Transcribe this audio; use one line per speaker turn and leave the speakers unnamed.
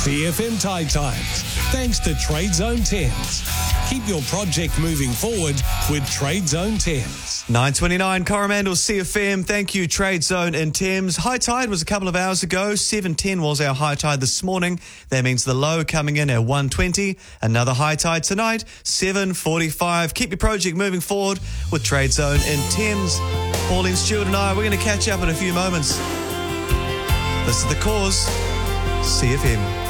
CFM Tide Times. Thanks to Trade Zone Thames. Keep your project moving forward with Trade Zone Thames.
9:29 Coromandel CFM. Thank you, Trade Zone in Thames. High tide was a couple of hours ago. 7:10 was our high tide this morning. That means the low coming in at 1:20. Another high tide tonight, 7:45. Keep your project moving forward with Trade Zone in Thames. Pauline Stewart and I, we're going to catch up in a few moments. This is The Cause, CFM.